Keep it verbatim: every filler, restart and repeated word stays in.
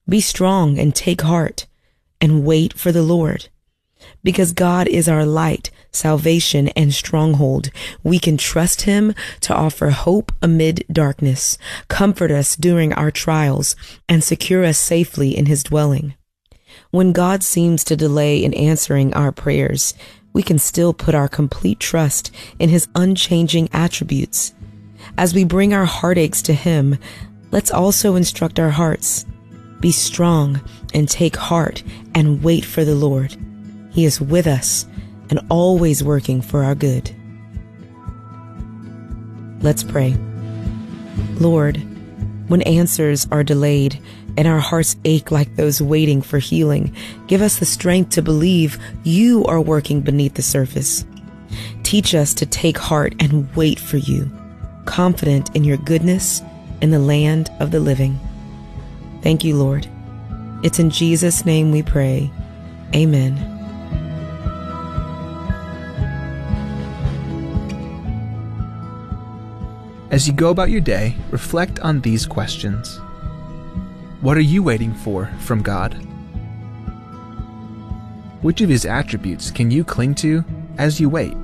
Be strong and take heart and wait for the Lord. Because God is our light, salvation, and stronghold, we can trust him to offer hope amid darkness, comfort us during our trials, and secure us safely in his dwelling. When God seems to delay in answering our prayers, we can still put our complete trust in his unchanging attributes. As we bring our heartaches to him, let's also instruct our hearts. Be strong and take heart and wait for the Lord. He is with us and always working for our good. Let's pray. Lord, when answers are delayed and our hearts ache like those waiting for healing, give us the strength to believe you are working beneath the surface. Teach us to take heart and wait for you, confident in your goodness in the land of the living. Thank you, Lord. It's in Jesus' name we pray. Amen. As you go about your day, reflect on these questions. What are you waiting for from God? Which of his attributes can you cling to as you wait?